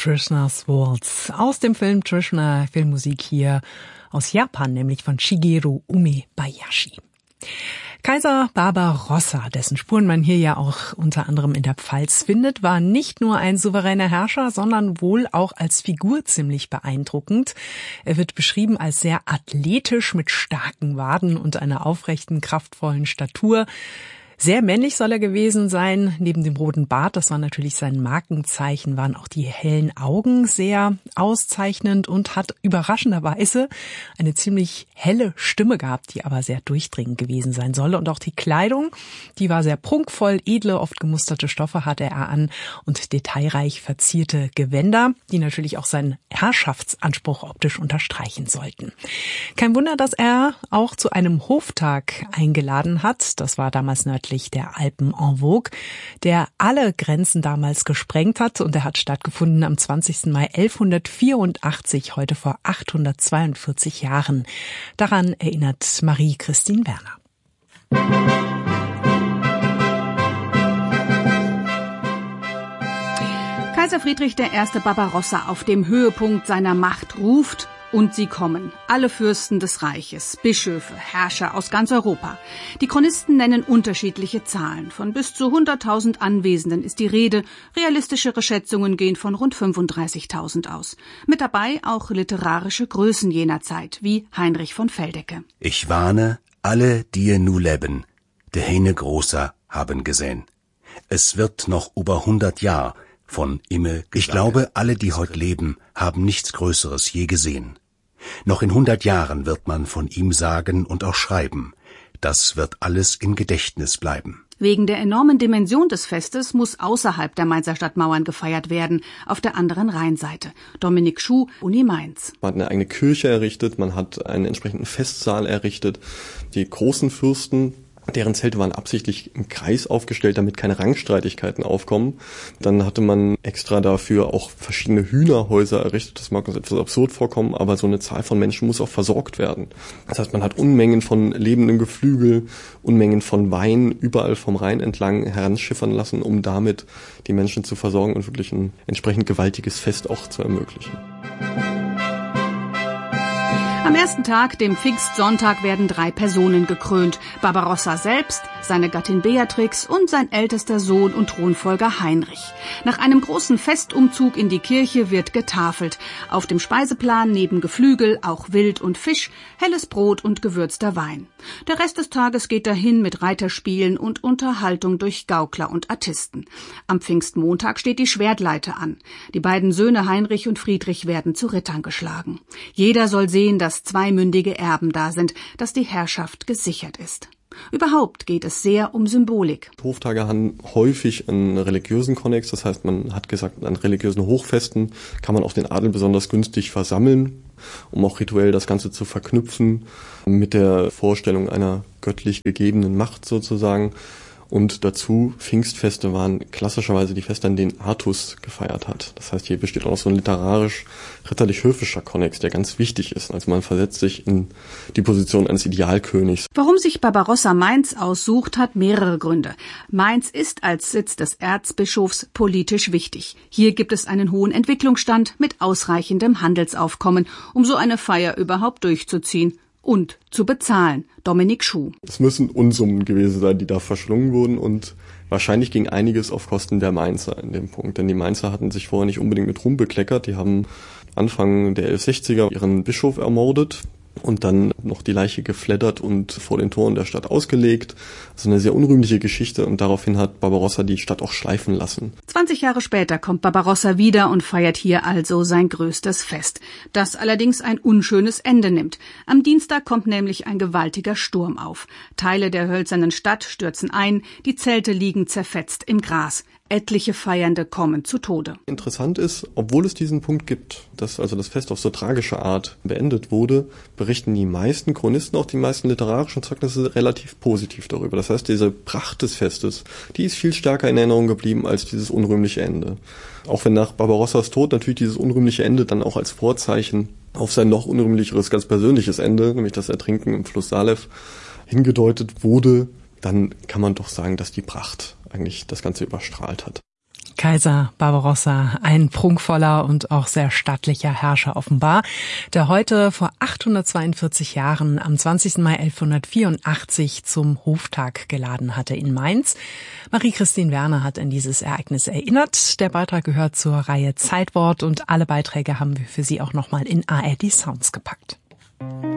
Trishna's Waltz aus dem Film Trishna, Filmmusik hier aus Japan, nämlich von Shigeru Umebayashi. Kaiser Barbarossa, dessen Spuren man hier ja auch unter anderem in der Pfalz findet, war nicht nur ein souveräner Herrscher, sondern wohl auch als Figur ziemlich beeindruckend. Er wird beschrieben als sehr athletisch mit starken Waden und einer aufrechten, kraftvollen Statur. Sehr männlich soll er gewesen sein. Neben dem roten Bart, das war natürlich sein Markenzeichen, waren auch die hellen Augen sehr auszeichnend und hat überraschenderweise eine ziemlich helle Stimme gehabt, die aber sehr durchdringend gewesen sein soll. Und auch die Kleidung, die war sehr prunkvoll, edle, oft gemusterte Stoffe hatte er an und detailreich verzierte Gewänder, die natürlich auch seinen Herrschaftsanspruch optisch unterstreichen sollten. Kein Wunder, dass er auch zu einem Hoftag eingeladen hat. Das war damals nördlich der Alpen en vogue, der alle Grenzen damals gesprengt hat, und er hat stattgefunden am 20. Mai 1184, heute vor 842 Jahren. Daran erinnert Marie-Christine Werner. Kaiser Friedrich I. Barbarossa auf dem Höhepunkt seiner Macht ruft: Und sie kommen, alle Fürsten des Reiches, Bischöfe, Herrscher aus ganz Europa. Die Chronisten nennen unterschiedliche Zahlen. Von bis zu 100.000 Anwesenden ist die Rede. Realistischere Schätzungen gehen von rund 35.000 aus. Mit dabei auch literarische Größen jener Zeit, wie Heinrich von Feldecke. Ich warne alle, die nu leben, de Heine Großer haben gesehen. Es wird noch über 100 Jahr von Imme. Ich glaube, alle, die heute leben, haben nichts Größeres je gesehen. Noch in 100 Jahren wird man von ihm sagen und auch schreiben. Das wird alles im Gedächtnis bleiben. Wegen der enormen Dimension des Festes muss außerhalb der Mainzer Stadtmauern gefeiert werden, auf der anderen Rheinseite. Dominik Schuh, Uni Mainz. Man hat eine eigene Kirche errichtet, man hat einen entsprechenden Festsaal errichtet. Die großen Fürsten, deren Zelte waren absichtlich im Kreis aufgestellt, damit keine Rangstreitigkeiten aufkommen. Dann hatte man extra dafür auch verschiedene Hühnerhäuser errichtet. Das mag uns etwas absurd vorkommen, aber so eine Zahl von Menschen muss auch versorgt werden. Das heißt, man hat Unmengen von lebendem Geflügel, Unmengen von Wein überall vom Rhein entlang heranschiffern lassen, um damit die Menschen zu versorgen und wirklich ein entsprechend gewaltiges Fest auch zu ermöglichen. Am ersten Tag, dem Pfingstsonntag, werden 3 Personen gekrönt. Barbarossa selbst, seine Gattin Beatrix und sein ältester Sohn und Thronfolger Heinrich. Nach einem großen Festumzug in die Kirche wird getafelt. Auf dem Speiseplan neben Geflügel auch Wild und Fisch, helles Brot und gewürzter Wein. Der Rest des Tages geht dahin mit Reiterspielen und Unterhaltung durch Gaukler und Artisten. Am Pfingstmontag steht die Schwertleite an. Die beiden Söhne Heinrich und Friedrich werden zu Rittern geschlagen. Jeder soll sehen, dass zweimündige Erben da sind, dass die Herrschaft gesichert ist. Überhaupt geht es sehr um Symbolik. Hoftage haben häufig einen religiösen Konnex, das heißt, man hat gesagt, an religiösen Hochfesten kann man auch den Adel besonders günstig versammeln, um auch rituell das Ganze zu verknüpfen mit der Vorstellung einer göttlich gegebenen Macht sozusagen. Und dazu, Pfingstfeste waren klassischerweise die Feste, an denen Artus gefeiert hat. Das heißt, hier besteht auch noch so ein literarisch-ritterlich-höfischer Konnex, der ganz wichtig ist. Also man versetzt sich in die Position eines Idealkönigs. Warum sich Barbarossa Mainz aussucht, hat mehrere Gründe. Mainz ist als Sitz des Erzbischofs politisch wichtig. Hier gibt es einen hohen Entwicklungsstand mit ausreichendem Handelsaufkommen, um so eine Feier überhaupt durchzuziehen und zu bezahlen. Dominik Schuh. Es müssen Unsummen gewesen sein, die da verschlungen wurden, und wahrscheinlich ging einiges auf Kosten der Mainzer in dem Punkt. Denn die Mainzer hatten sich vorher nicht unbedingt mit Ruhm bekleckert. Die haben Anfang der 1160er ihren Bischof ermordet und dann noch die Leiche gefleddert und vor den Toren der Stadt ausgelegt. Das ist eine sehr unrühmliche Geschichte, und daraufhin hat Barbarossa die Stadt auch schleifen lassen. 20 Jahre später kommt Barbarossa wieder und feiert hier also sein größtes Fest, das allerdings ein unschönes Ende nimmt. Am Dienstag kommt nämlich ein gewaltiger Sturm auf. Teile der hölzernen Stadt stürzen ein, die Zelte liegen zerfetzt im Gras. Etliche Feiernde kommen zu Tode. Interessant ist, obwohl es diesen Punkt gibt, dass also das Fest auf so tragische Art beendet wurde, berichten die meisten Chronisten, auch die meisten literarischen Zeugnisse, relativ positiv darüber. Das heißt, diese Pracht des Festes, die ist viel stärker in Erinnerung geblieben als dieses unrühmliche Ende. Auch wenn nach Barbarossas Tod natürlich dieses unrühmliche Ende dann auch als Vorzeichen auf sein noch unrühmlicheres, ganz persönliches Ende, nämlich das Ertrinken im Fluss Salef, hingedeutet wurde, dann kann man doch sagen, dass die Pracht eigentlich das Ganze überstrahlt hat. Kaiser Barbarossa, ein prunkvoller und auch sehr stattlicher Herrscher offenbar, der heute vor 842 Jahren am 20. Mai 1184 zum Hoftag geladen hatte in Mainz. Marie-Christine Werner hat an dieses Ereignis erinnert. Der Beitrag gehört zur Reihe Zeitwort und alle Beiträge haben wir für Sie auch nochmal in ARD Sounds gepackt.